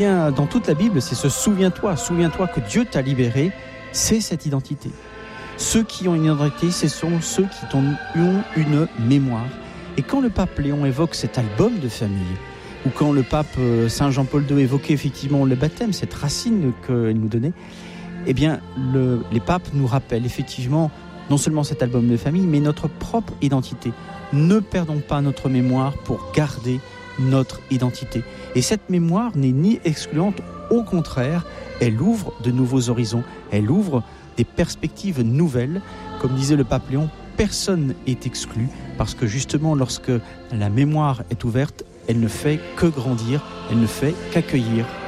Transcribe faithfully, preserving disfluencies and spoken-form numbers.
Bien, dans toute la Bible, c'est ce souviens-toi, souviens-toi que Dieu t'a libéré, c'est cette identité. Ceux qui ont une identité, ce sont ceux qui ont une mémoire. Et quand le pape Léon évoque cet album de famille, ou quand le pape Saint Jean-Paul deux évoquait effectivement le baptême, cette racine qu'il nous donnait, eh bien, le, les papes nous rappellent effectivement non seulement cet album de famille, mais notre propre identité. Ne perdons pas notre mémoire pour garder notre identité. Et cette mémoire n'est ni excluante, au contraire, elle ouvre de nouveaux horizons, elle ouvre des perspectives nouvelles. Comme disait le pape Léon, personne n'est exclu, parce que justement, lorsque la mémoire est ouverte, elle ne fait que grandir, elle ne fait qu'accueillir